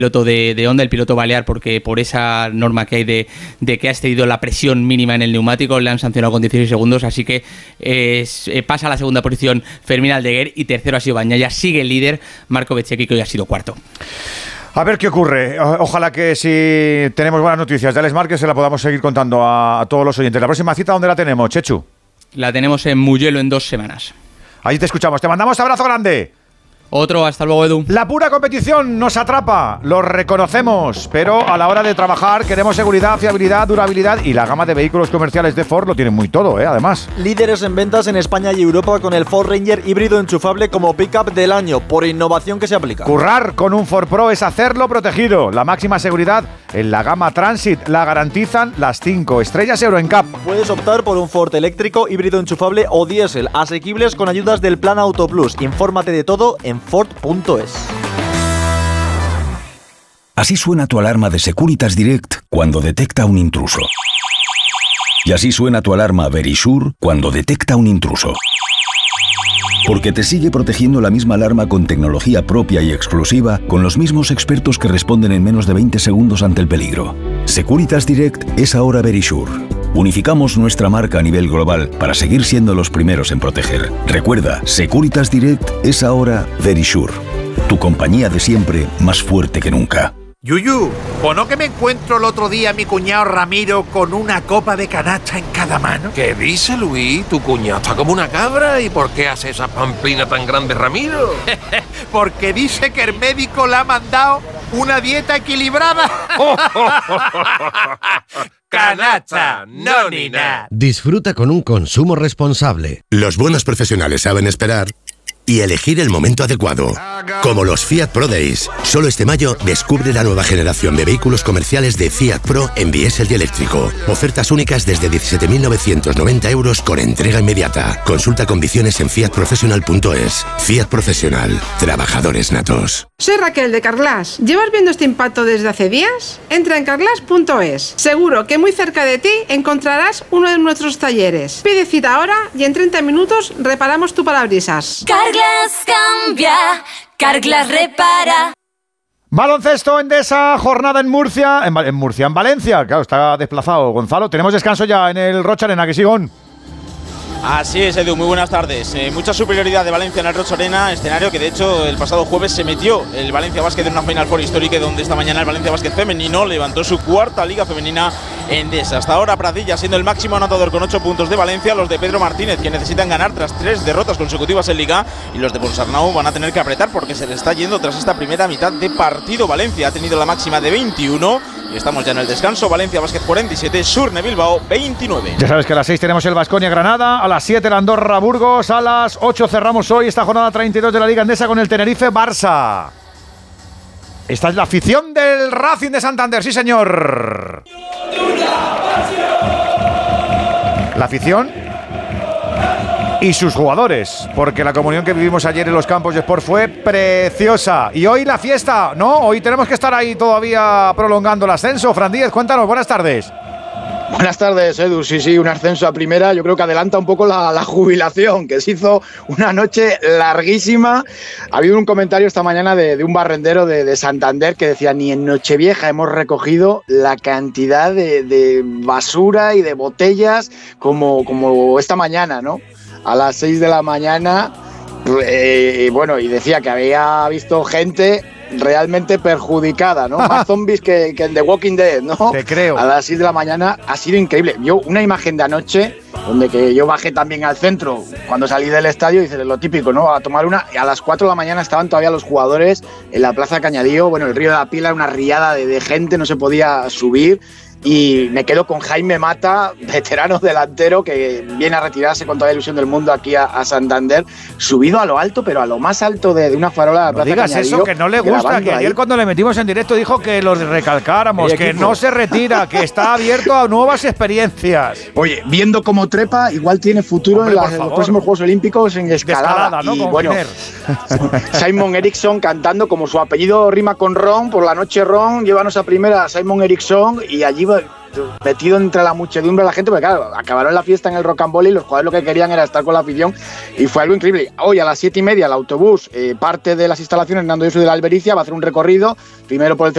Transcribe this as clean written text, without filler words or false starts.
piloto de Honda, el piloto balear, porque por esa norma que hay de que ha excedido la presión mínima en el neumático, le han sancionado con 16 segundos, así que pasa a la segunda posición Fermín Aldeguer y tercero ha sido Bagnaia. Sigue el líder Marco Bezzecchi, que hoy ha sido cuarto. A ver qué ocurre. Ojalá que si tenemos buenas noticias de Alex Márquez se la podamos seguir contando a todos los oyentes. La próxima cita, ¿dónde la tenemos, Chechu? La tenemos en Mugello en 2 semanas. Ahí te escuchamos. Te mandamos abrazo grande. Otro, hasta luego, Edu. La pura competición nos atrapa, lo reconocemos, pero a la hora de trabajar queremos seguridad, fiabilidad, durabilidad y la gama de vehículos comerciales de Ford lo tienen muy todo, además. Líderes en ventas en España y Europa con el Ford Ranger híbrido enchufable como pickup del año, por innovación que se aplica. Currar con un Ford Pro es hacerlo protegido. La máxima seguridad en la gama Transit la garantizan las 5 estrellas Euro NCAP. Puedes optar por un Ford eléctrico, híbrido enchufable o diésel, asequibles con ayudas del Plan Auto Plus. Infórmate de todo en Ford.es. Así suena tu alarma de Securitas Direct cuando detecta un intruso. Y así suena tu alarma Verisure cuando detecta un intruso. Porque te sigue protegiendo la misma alarma con tecnología propia y exclusiva, con los mismos expertos que responden en menos de 20 segundos ante el peligro. Securitas Direct es ahora Verisure. Unificamos nuestra marca a nivel global para seguir siendo los primeros en proteger. Recuerda, Securitas Direct es ahora Verisure. Tu compañía de siempre, más fuerte que nunca. Yuyu, ¿o no que me encuentro el otro día a mi cuñado Ramiro con una copa de canacha en cada mano? ¿Qué dice, Luis? Tu cuñado está como una cabra. ¿Y por qué hace esa pamplina tan grande, Ramiro? Porque dice que el médico le ha mandado una dieta equilibrada. ¡Canacha! ¡No ni nada! Disfruta con un consumo responsable. Los buenos profesionales saben esperar y elegir el momento adecuado. Como los Fiat Pro Days. Solo este mayo descubre la nueva generación de vehículos comerciales de Fiat Pro en diésel y eléctrico. Ofertas únicas desde 17.990 euros con entrega inmediata. Consulta condiciones en fiatprofessional.es. Fiat Professional. Trabajadores natos. Soy Raquel de Carglass. ¿Llevas viendo este impacto desde hace días? Entra en carglass.es. Seguro que muy cerca de ti encontrarás uno de nuestros talleres. Pide cita ahora y en 30 minutos reparamos tu parabrisas. Carglass cambia, Carglass repara. Baloncesto Endesa, jornada en Murcia, en Valencia, claro, está desplazado Gonzalo. Tenemos descanso ya en el Rocha Arena, que sigón. Así es, Edu, muy buenas tardes. Mucha superioridad de Valencia en el Rocha Arena, escenario que de hecho el pasado jueves se metió el Valencia Basket en una Final Four histórica, donde esta mañana el Valencia Basket femenino levantó su cuarta liga femenina Endesa. Hasta ahora Pradilla siendo el máximo anotador con 8 puntos de Valencia, los de Pedro Martínez, que necesitan ganar tras 3 derrotas consecutivas en liga, y los de Ponsarnau van a tener que apretar porque se le está yendo tras esta primera mitad de partido. Valencia ha tenido la máxima de 21 y estamos ya en el descanso. Valencia Basket 47, Surne Bilbao 29. Ya sabes que a las 6 tenemos el Baskonia Granada, a las 7 el Andorra Burgos, a las 8 cerramos hoy esta jornada 32 de la Liga Endesa con el Tenerife Barça. Esta es la afición del Racing de Santander, sí señor. La afición y sus jugadores, porque la comunión que vivimos ayer en los campos de Sport fue preciosa. Y hoy la fiesta, ¿no? Hoy tenemos que estar ahí todavía prolongando el ascenso. Fran Díez, cuéntanos, buenas tardes. Buenas tardes, Edu. Sí, un ascenso a primera. Yo creo que adelanta un poco la jubilación, que se hizo una noche larguísima. Ha habido un comentario esta mañana de un barrendero de Santander que decía: ni en Nochevieja hemos recogido la cantidad de basura y de botellas como esta mañana, ¿no? A las 6 de la mañana, bueno, y decía que había visto gente realmente perjudicada, ¿no? Más zombies que en The Walking Dead, ¿no? Te creo. A las 6 de la mañana ha sido increíble. Yo una imagen de anoche, donde que yo bajé también al centro cuando salí del estadio, dices lo típico, ¿no? A tomar una, y a las 4 de la mañana estaban todavía los jugadores en la Plaza Cañadío. Bueno, el Río de la Pila era una riada de gente, no se podía subir. Y me quedo con Jaime Mata, veterano delantero, que viene a retirarse con toda la ilusión del mundo aquí a Santander, subido a lo alto, pero a lo más alto de una farola de la Plaza Cañadío. No digas eso, que no le gusta, que ayer ahí, cuando le metimos en directo dijo que lo recalcáramos, que no se retira, que está abierto a nuevas experiencias. Oye, viendo cómo trepa, igual tiene futuro. Hombre, en los próximos Juegos Olímpicos en escalada, ¿no? Y bueno, Simon Eriksson cantando, como su apellido rima con Ron, por la noche Ron, llévanos a primera a Simon Eriksson, y allí metido entre la muchedumbre de la gente, porque claro, acabaron la fiesta en el Rocambole y los jugadores lo que querían era estar con la afición, y fue algo increíble. Hoy a las 7:30 el autobús parte de las instalaciones Hernando Yosu de la Albericia, va a hacer un recorrido, primero por el